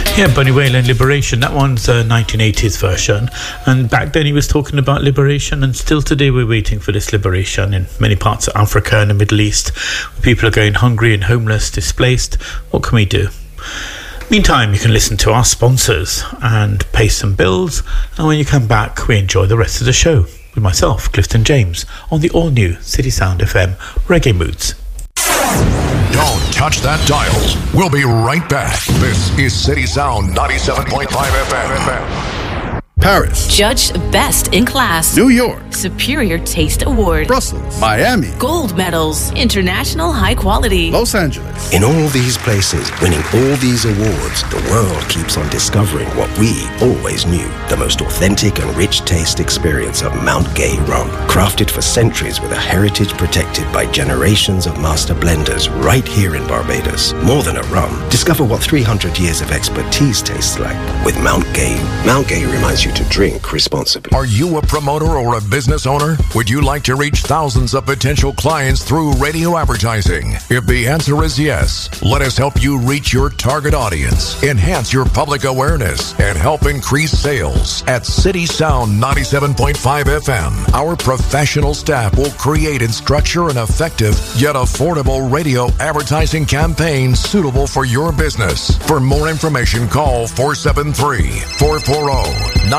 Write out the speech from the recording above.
Yeah, Bunny Wailer, Liberation. That one's a 1980s version. And back then he was talking about liberation, and still today we're waiting for this liberation in many parts of Africa and the Middle East. People are going hungry and homeless, displaced. What can we do? Meantime, you can listen to our sponsors and pay some bills. And when you come back, we enjoy the rest of the show with myself, Clifton James, on the all-new City Sound FM Reggae Moods. Don't touch that dial. We'll be right back. This is City Sound 97.5 FM. Paris. Judged best in class. New York. Superior Taste Award. Brussels. Miami. Gold medals. International high quality. Los Angeles. In all these places, winning all these awards, the world keeps on discovering what we always knew. The most authentic and rich taste experience of Mount Gay rum. Crafted for centuries with a heritage protected by generations of master blenders right here in Barbados. More than a rum, discover what 300 years of expertise tastes like with Mount Gay. Mount Gay reminds you to drink responsibly. Are you a promoter or a business owner? Would you like to reach thousands of potential clients through radio advertising? If the answer is yes, let us help you reach your target audience, enhance your public awareness, and help increase sales. At City Sound 97.5 FM, our professional staff will create and structure an effective yet affordable radio advertising campaign suitable for your business. For more information, call 473-440-9